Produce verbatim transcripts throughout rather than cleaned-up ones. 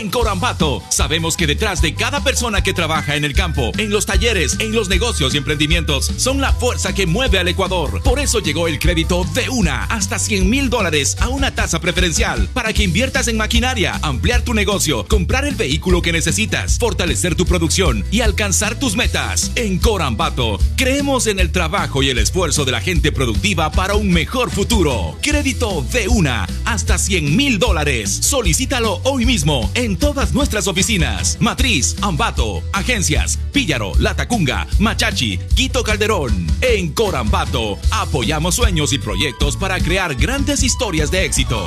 En Corambato, sabemos que detrás de cada persona que trabaja en el campo, en los talleres, en los negocios y emprendimientos, son la fuerza que mueve al Ecuador. Por eso llegó el crédito de una hasta cien mil dólares a una tasa preferencial para que inviertas en maquinaria, ampliar tu negocio, comprar el vehículo que necesitas, fortalecer tu producción y alcanzar tus metas. En Corambato, creemos en el trabajo y el esfuerzo de la gente productiva para un mejor futuro. Crédito de una hasta cien mil dólares. Solicítalo hoy mismo en todas nuestras oficinas. Matriz, Ambato, agencias, Píllaro, Latacunga, Machachi, Quito Calderón. En Corambato, apoyamos sueños y proyectos para crear grandes historias de éxito.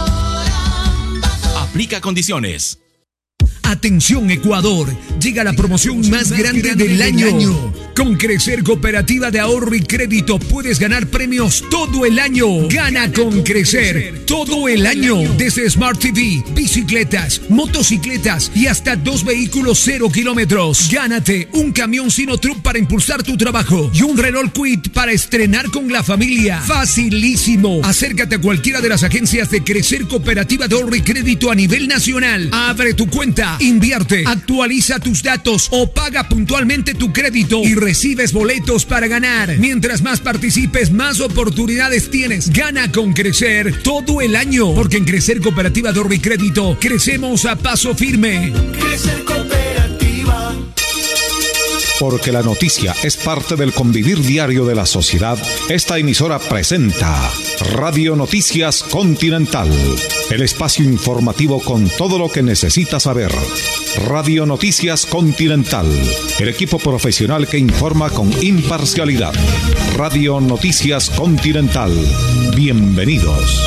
Aplica condiciones. Atención Ecuador, llega la promoción más grande del año. Con Crecer Cooperativa de Ahorro y Crédito puedes ganar premios todo el año. Gana con Crecer todo el año. Desde Smart T V, bicicletas, motocicletas y hasta dos vehículos cero kilómetros. Gánate un camión Sinotruck para impulsar tu trabajo y un Renault Kwid para estrenar con la familia. Facilísimo. Acércate a cualquiera de las agencias de Crecer Cooperativa de Ahorro y Crédito a nivel nacional. Abre tu cuenta, invierte, actualiza tus datos o paga puntualmente tu crédito y recibes boletos para ganar. Mientras más participes, más oportunidades tienes. Gana con Crecer todo el año, porque en Crecer Cooperativa de Ahorro y Crédito crecemos a paso firme. Crecer Cooperativa. Porque la noticia es parte del convivir diario de la sociedad, esta emisora presenta Radio Noticias Continental, el espacio informativo con todo lo que necesitas saber. Radio Noticias Continental, el equipo profesional que informa con imparcialidad. Radio Noticias Continental, bienvenidos.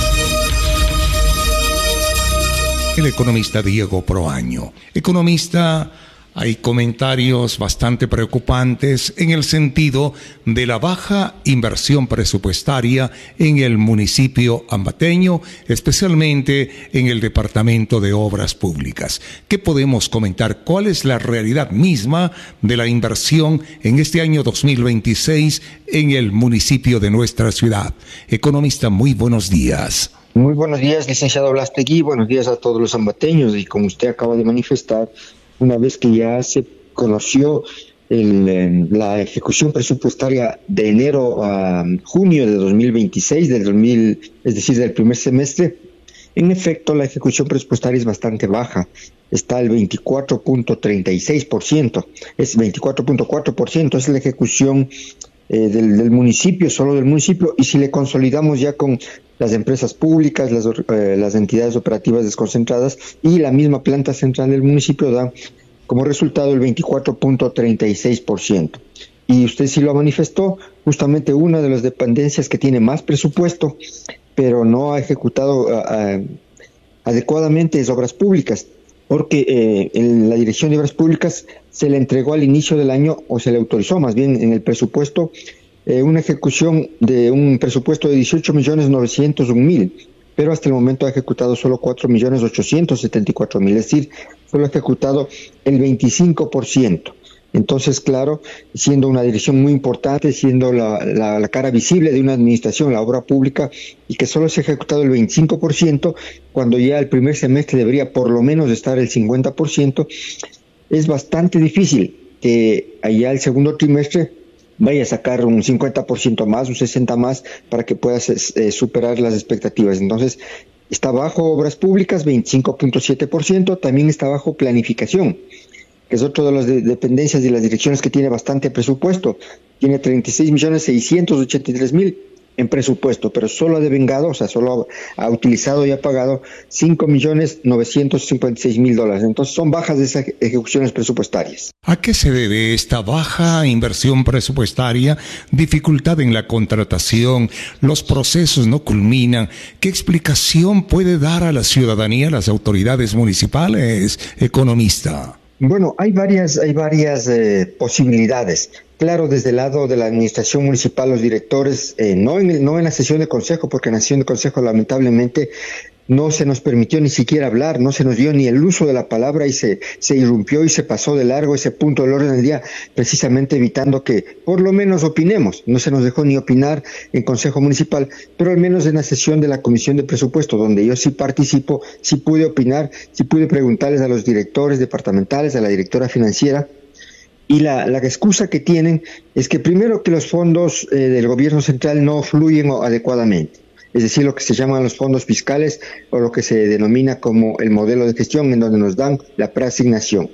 El economista Diego Proaño, economista. Hay comentarios bastante preocupantes en el sentido de la baja inversión presupuestaria en el municipio ambateño, especialmente en el Departamento de Obras Públicas. ¿Qué podemos comentar? ¿Cuál es la realidad misma de la inversión en este año dos mil veintiséis en el municipio de nuestra ciudad? Economista, muy buenos días. Muy buenos días, licenciado Blastegui. Buenos días a todos los ambateños. Y como usted acaba de manifestar, una vez que ya se conoció el, la ejecución presupuestaria de enero a junio de dos mil veintiséis, del dos mil, es decir, del primer semestre, en efecto la ejecución presupuestaria es bastante baja, está al veinticuatro punto treinta y seis por ciento, es veinticuatro punto cuatro por ciento, es la ejecución eh, del, del municipio, solo del municipio, y si le consolidamos ya con las empresas públicas, las, eh, las entidades operativas desconcentradas y la misma planta central del municipio, da como resultado el veinticuatro punto treinta y seis por ciento. Y usted sí lo manifestó, justamente una de las dependencias que tiene más presupuesto, pero no ha ejecutado uh, uh, adecuadamente es Obras Públicas, porque eh, en la Dirección de Obras Públicas se le entregó al inicio del año, o se le autorizó más bien en el presupuesto, Eh, una ejecución de un presupuesto de dieciocho millones novecientos un mil, pero hasta el momento ha ejecutado solo cuatro millones ochocientos setenta y cuatro mil, es decir, solo ha ejecutado el veinticinco por ciento. Entonces, claro, siendo una dirección muy importante, siendo la, la, la cara visible de una administración, la obra pública, y que solo se ha ejecutado el veinticinco por ciento, cuando ya el primer semestre debería por lo menos estar el cincuenta por ciento, es bastante difícil que allá el segundo trimestre vaya a sacar un cincuenta por ciento más, un sesenta por ciento más, para que puedas eh, superar las expectativas. Entonces, está bajo Obras Públicas, veinticinco punto siete por ciento, también está bajo Planificación, que es otra de las de dependencias y las direcciones que tiene bastante presupuesto. Tiene treinta y seis millones seiscientos ochenta y tres mil en presupuesto, pero solo ha devengado, o sea, solo ha, ha utilizado y ha pagado cinco millones novecientos cincuenta y seis mil dólares. Entonces son bajas de esas ejecuciones presupuestarias. ¿A qué se debe esta baja inversión presupuestaria? Dificultad en la contratación, los procesos no culminan. ¿Qué explicación puede dar a la ciudadanía, a las autoridades municipales, economista? Bueno, hay varias, hay varias eh, posibilidades. Claro, desde el lado de la administración municipal, los directores, eh, no, en, no en la sesión de consejo, porque en la sesión de consejo lamentablemente no se nos permitió ni siquiera hablar, no se nos dio ni el uso de la palabra y se, se irrumpió y se pasó de largo ese punto del orden del día, precisamente evitando que por lo menos opinemos. No se nos dejó ni opinar en Consejo Municipal, pero al menos en la sesión de la Comisión de Presupuesto, donde yo sí participo, sí pude opinar, sí pude preguntarles a los directores departamentales, a la directora financiera, y la, la excusa que tienen es que primero que los fondos eh, del gobierno central no fluyen adecuadamente. Es decir, lo que se llaman los fondos fiscales o lo que se denomina como el modelo de gestión, en donde nos dan la preasignación.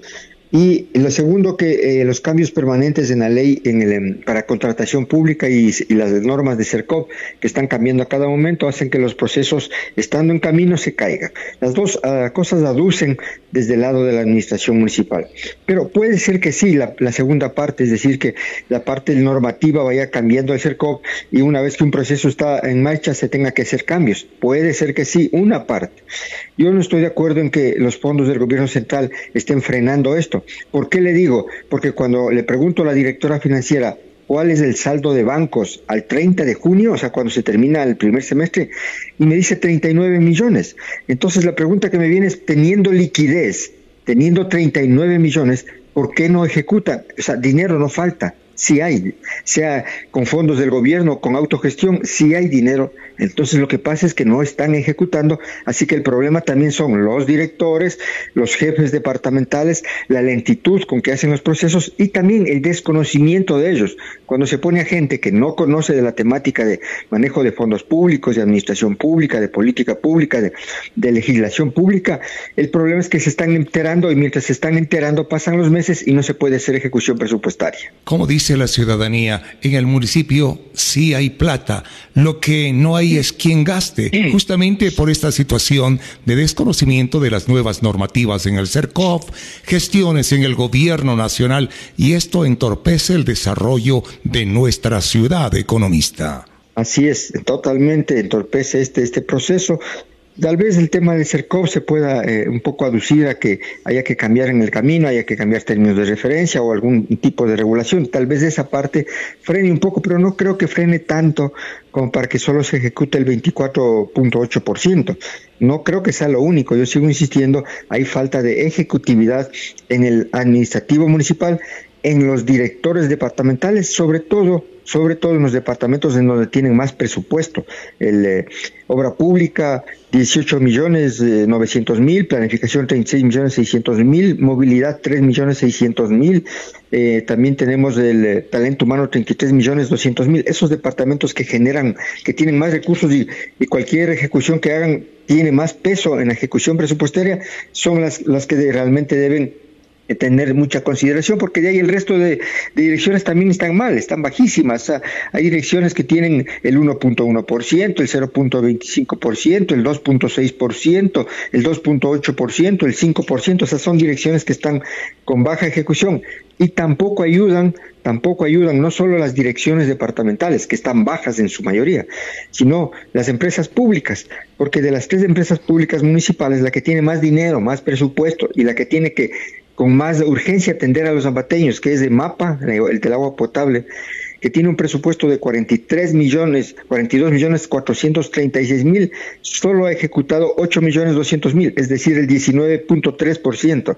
Y lo segundo, que eh, los cambios permanentes en la ley en el, en, para contratación pública y, y las normas de CERCOP, que están cambiando a cada momento, hacen que los procesos, estando en camino, se caigan. Las dos uh, cosas aducen desde el lado de la administración municipal. Pero puede ser que sí, la, la segunda parte, es decir, que la parte normativa vaya cambiando el CERCOP y una vez que un proceso está en marcha se tenga que hacer cambios. Puede ser que sí, una parte. Yo no estoy de acuerdo en que los fondos del gobierno central estén frenando esto. ¿Por qué le digo? Porque cuando le pregunto a la directora financiera cuál es el saldo de bancos al treinta de junio, o sea, cuando se termina el primer semestre, y me dice treinta y nueve millones. Entonces la pregunta que me viene es, teniendo liquidez, teniendo treinta y nueve millones, ¿por qué no ejecutan? O sea, dinero no falta. Sí hay, sea con fondos del gobierno, con autogestión, sí hay dinero. Entonces lo que pasa es que no están ejecutando, así que el problema también son los directores, los jefes departamentales, la lentitud con que hacen los procesos y también el desconocimiento de ellos. Cuando se pone a gente que no conoce de la temática de manejo de fondos públicos, de administración pública, de política pública, de, de legislación pública, el problema es que se están enterando y mientras se están enterando pasan los meses y no se puede hacer ejecución presupuestaria. Como dice la ciudadanía, en el municipio sí hay plata, lo que no hay es quien gaste, justamente por esta situación de desconocimiento de las nuevas normativas en el CERCOP, gestiones en el gobierno nacional, y esto entorpece el desarrollo de nuestra ciudad, economista. Así es, totalmente entorpece este, este proceso. Tal vez el tema del CERCOP se pueda eh, un poco aducir a que haya que cambiar en el camino, haya que cambiar términos de referencia o algún tipo de regulación. Tal vez esa parte frene un poco, pero no creo que frene tanto como para que solo se ejecute el veinticuatro punto ocho por ciento. No creo que sea lo único. Yo sigo insistiendo, hay falta de ejecutividad en el administrativo municipal, en los directores departamentales, sobre todo sobre todo en los departamentos en donde tienen más presupuesto. El, eh, obra pública, dieciocho millones novecientos mil, planificación treinta y seis millones seiscientos mil, movilidad tres millones seiscientos mil, eh, también tenemos el eh, talento humano treinta y tres millones doscientos mil. Esos departamentos que generan, que tienen más recursos y, y cualquier ejecución que hagan tiene más peso en la ejecución presupuestaria, son las, las que de, realmente deben tener mucha consideración, porque de ahí el resto de, de direcciones también están mal, están bajísimas. O sea, hay direcciones que tienen el uno punto uno por ciento, el cero punto veinticinco por ciento, el dos punto seis por ciento, el dos punto ocho por ciento, el cinco por ciento. O sea, son direcciones que están con baja ejecución y tampoco ayudan, tampoco ayudan no solo las direcciones departamentales, que están bajas en su mayoría, sino las empresas públicas, porque de las tres empresas públicas municipales, la que tiene más dinero, más presupuesto y la que tiene que con más urgencia atender a los zambateños, que es de MAPA, el del agua potable, que tiene un presupuesto de cuarenta y tres millones, cuarenta y dos millones cuatrocientos treinta y seis mil, solo ha ejecutado ocho millones doscientos mil, es decir, el diecinueve punto tres por ciento.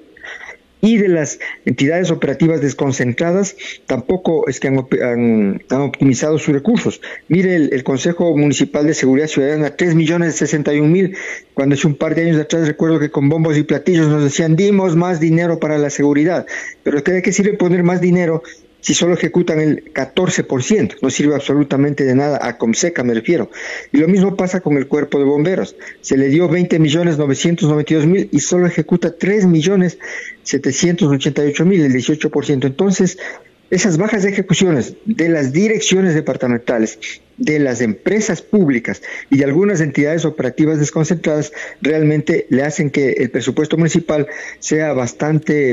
Y de las entidades operativas desconcentradas, tampoco es que han, han, han optimizado sus recursos. Mire, el, el Consejo Municipal de Seguridad Ciudadana, tres millones sesenta y un mil, cuando hace un par de años atrás recuerdo que con bombos y platillos nos decían, dimos más dinero para la seguridad. Pero ¿de qué sirve poner más dinero si solo ejecutan el catorce por ciento? No sirve absolutamente de nada, a Comseca me refiero. Y lo mismo pasa con el Cuerpo de Bomberos. Se le dio veinte millones novecientos noventa y dos mil y solo ejecuta tres millones setecientos ochenta y ocho mil, el dieciocho por ciento. Entonces, esas bajas de ejecuciones de las direcciones departamentales, de las empresas públicas y de algunas entidades operativas desconcentradas realmente le hacen que el presupuesto municipal sea bastante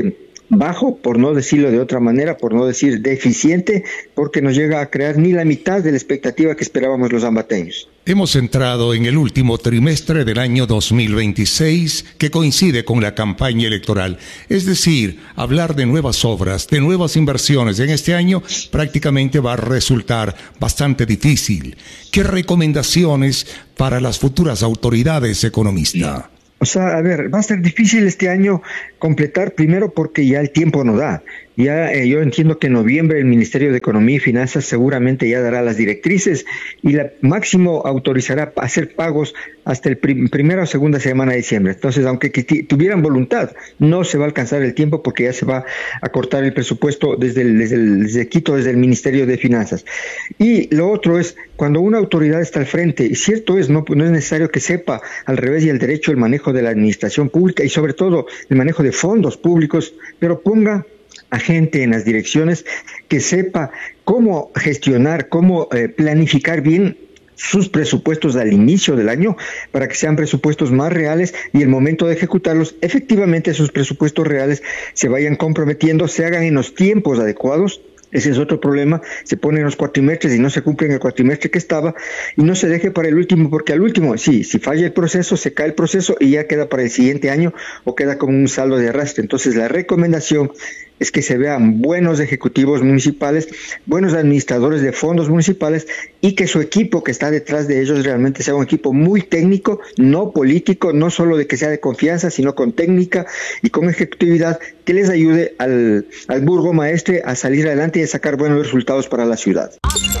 bajo, por no decirlo de otra manera, por no decir deficiente, porque no llega a crear ni la mitad de la expectativa que esperábamos los ambateños. Hemos entrado en el último trimestre del año dos mil veintiséis, que coincide con la campaña electoral. Es decir, hablar de nuevas obras, de nuevas inversiones en este año prácticamente va a resultar bastante difícil. ¿Qué recomendaciones para las futuras autoridades, economista? O sea, a ver, va a ser difícil este año completar, primero porque ya el tiempo no da. Ya eh, yo entiendo que en noviembre el Ministerio de Economía y Finanzas seguramente ya dará las directrices y la máximo autorizará hacer pagos hasta el prim primera o segunda semana de diciembre. Entonces, aunque que tuvieran voluntad, no se va a alcanzar el tiempo porque ya se va a cortar el presupuesto desde, el, desde, el, desde Quito, desde el Ministerio de Finanzas. Y lo otro es, cuando una autoridad está al frente, y cierto es, no, no es necesario que sepa al revés y al derecho el manejo de la administración pública y sobre todo el manejo de fondos públicos, pero ponga a gente en las direcciones que sepa cómo gestionar, cómo eh, planificar bien sus presupuestos al inicio del año para que sean presupuestos más reales y el momento de ejecutarlos, efectivamente esos presupuestos reales se vayan comprometiendo, se hagan en los tiempos adecuados. Ese es otro problema, se ponen los cuatrimestres y no se cumple en el cuatrimestre que estaba y no se deje para el último, porque al último, sí, si falla el proceso, se cae el proceso y ya queda para el siguiente año o queda como un saldo de arrastre. Entonces la recomendación es que se vean buenos ejecutivos municipales, buenos administradores de fondos municipales y que su equipo que está detrás de ellos realmente sea un equipo muy técnico, no político, no solo de que sea de confianza, sino con técnica y con ejecutividad que les ayude al, al burgomaestre a salir adelante y a sacar buenos resultados para la ciudad.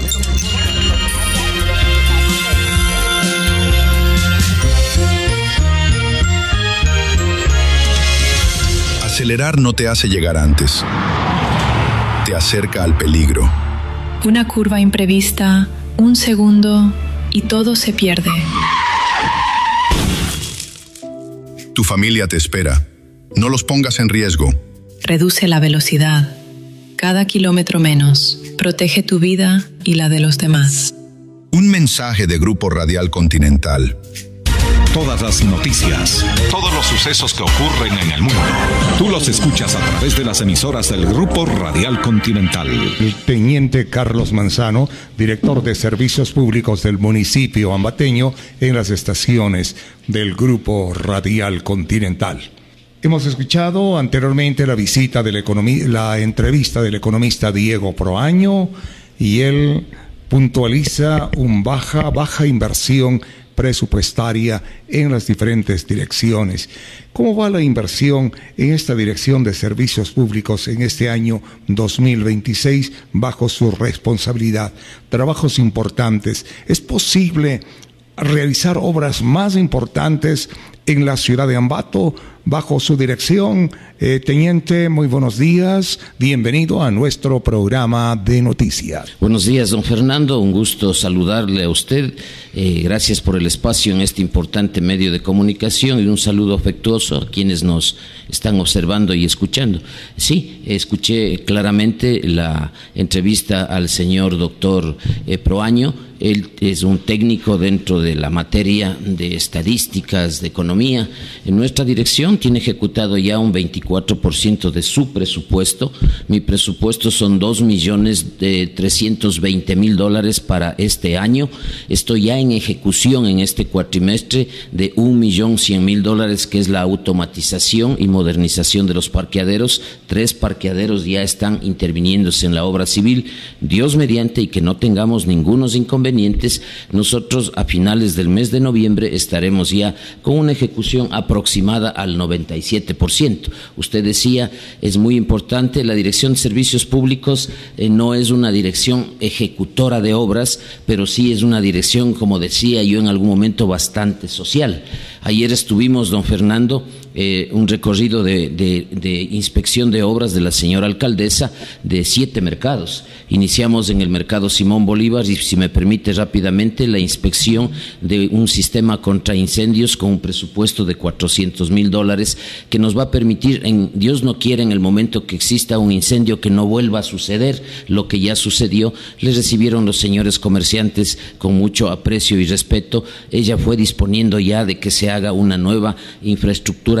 Acelerar no te hace llegar antes, te acerca al peligro. Una curva imprevista, un segundo y todo se pierde. Tu familia te espera. No los pongas en riesgo. Reduce la velocidad. Cada kilómetro menos. Protege tu vida y la de los demás. Un mensaje de Grupo Radial Continental. Todas las noticias, todos los sucesos que ocurren en el mundo, tú los escuchas a través de las emisoras del Grupo Radial Continental. El teniente Carlos Manzano, director de Servicios Públicos del municipio ambateño, en las estaciones del Grupo Radial Continental. Hemos escuchado anteriormente la visita del economista, la entrevista del economista Diego Proaño, y él puntualiza un baja, baja inversión presupuestaria en las diferentes direcciones. ¿Cómo va la inversión en esta dirección de servicios públicos en este año dos mil veintiséis bajo su responsabilidad? Trabajos importantes. ¿Es posible realizar obras más importantes en la ciudad de Ambato bajo su dirección? Eh, teniente, muy buenos días. Bienvenido a nuestro programa de noticias. Buenos días, don Fernando. Un gusto saludarle a usted. Eh, gracias por el espacio en este importante medio de comunicación y un saludo afectuoso a quienes nos están observando y escuchando. Sí, escuché claramente la entrevista al señor doctor eh, Proaño. Él es un técnico dentro de la materia de estadísticas, de economía. En nuestra dirección tiene ejecutado ya un veinticuatro por ciento de su presupuesto. Mi presupuesto son dos millones trescientos veinte mil dólares para este año. Estoy ya en ejecución en este cuatrimestre de un millón cien mil dólares, que es la automatización y modernización de los parqueaderos. Tres parqueaderos ya están interviniéndose en la obra civil. Dios mediante, y que no tengamos ningunos inconvenientes, nosotros a finales del mes de noviembre estaremos ya con una ejecución aproximada al noventa y siete por ciento. Usted decía, es muy importante, la Dirección de Servicios Públicos eh, no es una dirección ejecutora de obras, pero sí es una dirección, como decía yo en algún momento, bastante social. Ayer estuvimos, don Fernando, eh, un recorrido de, de, de inspección de obras de la señora alcaldesa de siete mercados. Iniciamos en el mercado Simón Bolívar y, si me permite rápidamente, la inspección de un sistema contra incendios con un presupuesto de cuatrocientos mil dólares que nos va a permitir, en, Dios no quiera, en el momento que exista un incendio, que no vuelva a suceder lo que ya sucedió. Le recibieron los señores comerciantes con mucho aprecio y respeto. Ella fue disponiendo ya de que se haga una nueva infraestructura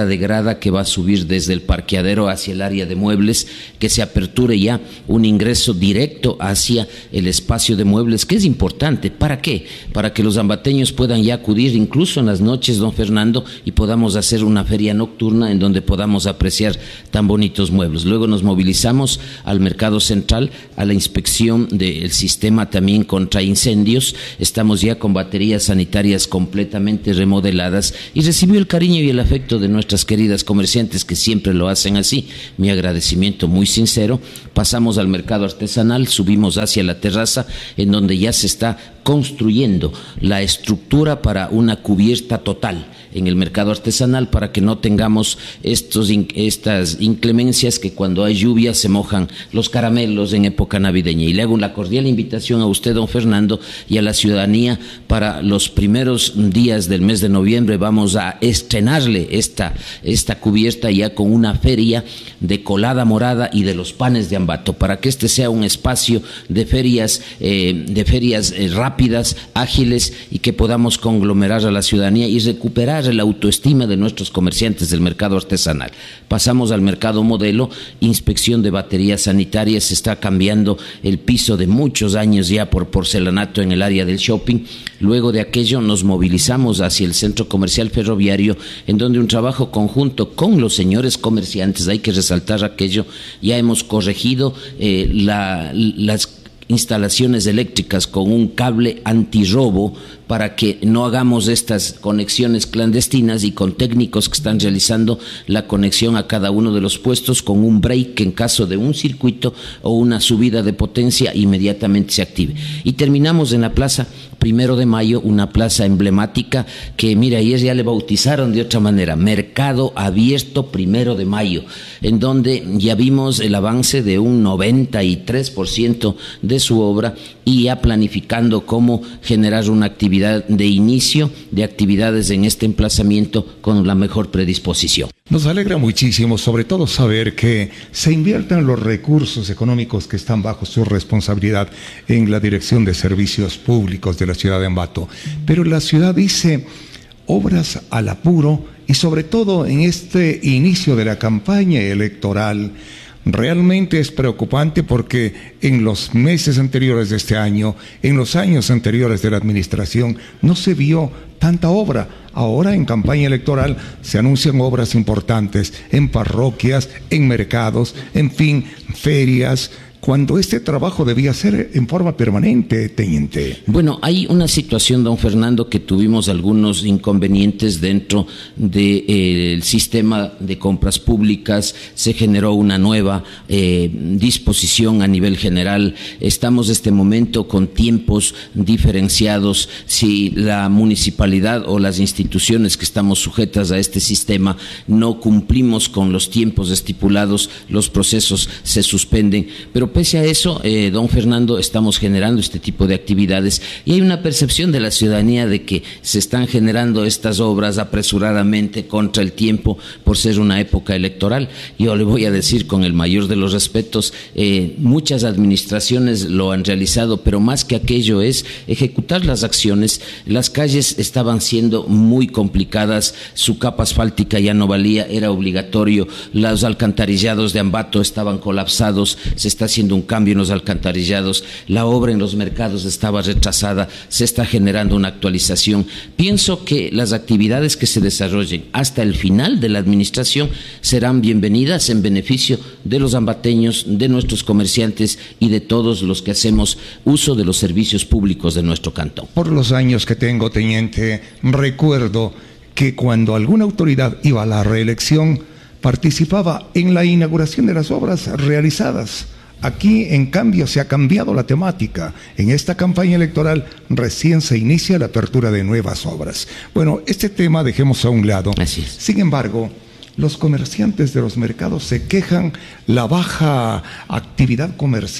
obra de grada que va a subir desde el parqueadero hacia el área de muebles, que se aperture ya un ingreso directo hacia el espacio de muebles, que es importante. ¿Para qué? Para que los ambateños puedan ya acudir incluso en las noches, don Fernando, y podamos hacer una feria nocturna en donde podamos apreciar tan bonitos muebles. Luego nos movilizamos al mercado central, a la inspección del sistema también contra incendios. Estamos ya con baterías sanitarias completamente remodeladas y recibió el cariño y el afecto de nuestras queridas comerciantes que siempre lo hacen así. Mi agradecimiento muy sincero. Pasamos al mercado artesanal, subimos hacia la terraza en donde ya se está construyendo la estructura para una cubierta total en el mercado artesanal para que no tengamos estos, estas inclemencias que cuando hay lluvia se mojan los caramelos en época navideña. Y le hago una cordial invitación a usted, don Fernando, y a la ciudadanía para los primeros días del mes de noviembre. Vamos a estrenarle esta, esta cubierta ya con una feria de colada morada y de los panes de Ambato, para que este sea un espacio de ferias, eh, de ferias eh, rápidas, ágiles, y que podamos conglomerar a la ciudadanía y recuperar la autoestima de nuestros comerciantes del mercado artesanal. Pasamos al mercado modelo, inspección de baterías sanitarias. Se está cambiando el piso de muchos años ya por porcelanato en el área del shopping. Luego de aquello nos movilizamos hacia el centro comercial ferroviario, en donde un trabajo conjunto con los señores comerciantes, hay que resaltar aquello, ya hemos corregido eh, la, las instalaciones eléctricas con un cable antirrobo para que no hagamos estas conexiones clandestinas, y con técnicos que están realizando la conexión a cada uno de los puestos con un break que en caso de un circuito o una subida de potencia inmediatamente se active. Y terminamos en la plaza Primero de Mayo, una plaza emblemática que, mira, ayer ya le bautizaron de otra manera, Mercado Abierto Primero de Mayo, en donde ya vimos el avance de un noventa y tres por ciento de su obra, y ya planificando cómo generar una actividad de inicio de actividades en este emplazamiento con la mejor predisposición. Nos alegra muchísimo, sobre todo, saber que se inviertan los recursos económicos que están bajo su responsabilidad en la Dirección de Servicios Públicos de la ciudad de Ambato. Pero la ciudad dice obras al apuro, y sobre todo en este inicio de la campaña electoral. Realmente es preocupante porque en los meses anteriores de este año, en los años anteriores de la administración, no se vio tanta obra. Ahora en campaña electoral se anuncian obras importantes en parroquias, en mercados, en fin, ferias, cuando este trabajo debía ser en forma permanente, teniente. Bueno, hay una situación, don Fernando, que tuvimos algunos inconvenientes dentro del de, eh, sistema de compras públicas. Se generó una nueva eh, disposición a nivel general. Estamos en este momento con tiempos diferenciados. Si la municipalidad o las instituciones que estamos sujetas a este sistema no cumplimos con los tiempos estipulados, los procesos se suspenden. Pero pese a eso, eh, don Fernando, estamos generando este tipo de actividades, y hay una percepción de la ciudadanía de que se están generando estas obras apresuradamente, contra el tiempo, por ser una época electoral. Yo le voy a decir con el mayor de los respetos, eh, muchas administraciones lo han realizado, pero más que aquello es ejecutar las acciones. Las calles estaban siendo muy complicadas, su capa asfáltica ya no valía, era obligatorio, los alcantarillados de Ambato estaban colapsados, se está haciendo un cambio en los alcantarillados, la obra en los mercados estaba retrasada, se está generando una actualización. Pienso que las actividades que se desarrollen hasta el final de la administración serán bienvenidas en beneficio de los ambateños, de nuestros comerciantes y de todos los que hacemos uso de los servicios públicos de nuestro cantón. Por los años que tengo, teniente, recuerdo que cuando alguna autoridad iba a la reelección, participaba en la inauguración de las obras realizadas. Aquí, en cambio, se ha cambiado la temática. En esta campaña electoral recién se inicia la apertura de nuevas obras. Bueno, este tema dejemos a un lado. Así es. Sin embargo, los comerciantes de los mercados se quejan la baja actividad comercial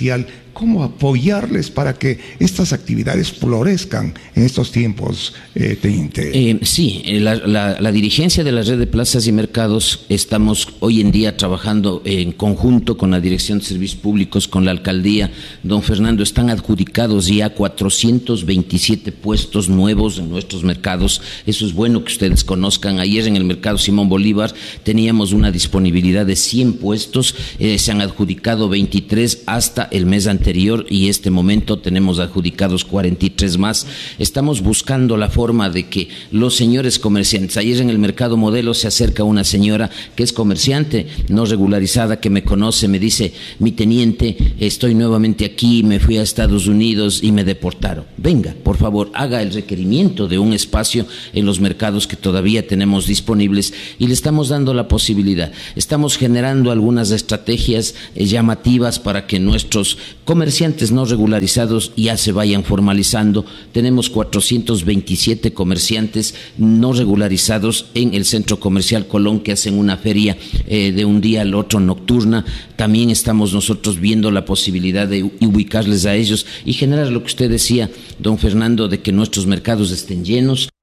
cómo apoyarles para que estas actividades florezcan en estos tiempos, eh, teniente. Eh, sí, la, la, la dirigencia de la red de plazas y mercados estamos hoy en día trabajando en conjunto con la Dirección de Servicios Públicos, con la alcaldía. Don Fernando, están adjudicados ya cuatrocientos veintisiete puestos nuevos en nuestros mercados. Eso es bueno que ustedes conozcan. Ayer en el mercado Simón Bolívar teníamos una disponibilidad de cien puestos, eh, se han adjudicado veintitrés hasta el mes anterior y este momento tenemos adjudicados cuarenta y tres más. Estamos buscando la forma de que los señores comerciantes, ayer en el mercado Modelo se acerca una señora que es comerciante no regularizada, que me conoce, me dice: mi teniente, estoy nuevamente aquí, me fui a Estados Unidos y me deportaron. Venga, por favor, haga el requerimiento de un espacio en los mercados que todavía tenemos disponibles y le estamos dando la posibilidad. Estamos generando algunas estrategias eh, llamativas para que nuestros comerciantes no regularizados ya se vayan formalizando. Tenemos cuatrocientos veintisiete comerciantes no regularizados en el Centro Comercial Colón, que hacen una feria eh, de un día al otro nocturna. También estamos nosotros viendo la posibilidad de ubicarles a ellos y generar lo que usted decía, don Fernando, de que nuestros mercados estén llenos.